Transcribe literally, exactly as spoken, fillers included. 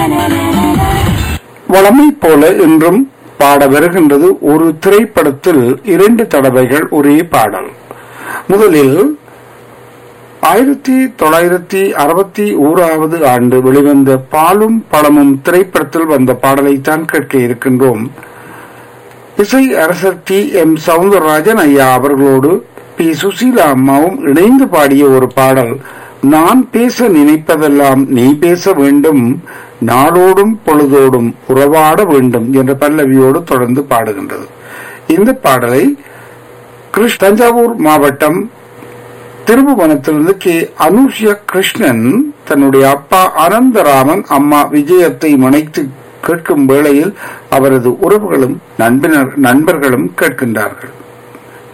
வளமை போல இன்றும் பாட வருகின்றது. ஒரு திரைப்படத்தில் இரண்டு தடவைகள் ஒரே பாடல். முதலில் ஆயிரத்தி தொள்ளாயிரத்தி அறுபத்தி ஓராவது ஆண்டு வெளிவந்த பாலும் பழமும் திரைப்படத்தில் வந்த பாடலைத்தான் கேட்க இருக்கின்றோம். இசை அரசர் டி எம் சவுந்தரராஜன் ஐயா அவர்களோடு பி சுசீலா அம்மாவும் இணைந்து பாடிய ஒரு பாடல். நான் பேச நினைப்பதெல்லாம் நீ பேச வேண்டும், நாடோடும் பொழுதோடும் உறவாட வேண்டும் என்ற பல்லவியோடு தொடர்ந்து பாடுகின்றது. இந்த பாடலை கிருஷ் தஞ்சாவூர் மாவட்டம் திருபுவனத்திலிருந்து கே அனுஷ்யா கிருஷ்ணன் தன்னுடைய அப்பா அனந்தராமன் அம்மா விஜயத்தை மனைத்து கேட்கும் வேளையில் அவரது உறவுகளும் நண்பர்களும் கேட்கின்றார்கள்.